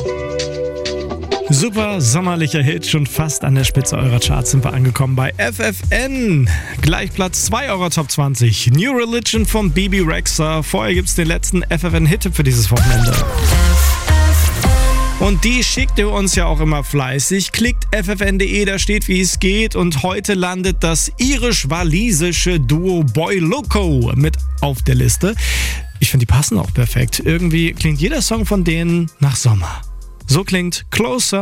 Super sommerlicher Hit, schon fast an der Spitze eurer Charts sind wir angekommen bei FFN. Gleich Platz 2 eurer Top 20. New Religion von Bebe Rexha. Vorher gibt's den letzten FFN-Hit-Tipp für dieses Wochenende. Und die schickt ihr uns ja auch immer fleißig. Klickt ffn.de, da steht, wie es geht. Und heute landet das irisch-walisische Duo Boy Loco mit auf der Liste. Ich finde, die passen auch perfekt. Irgendwie klingt jeder Song von denen nach Sommer. So klingt Closer.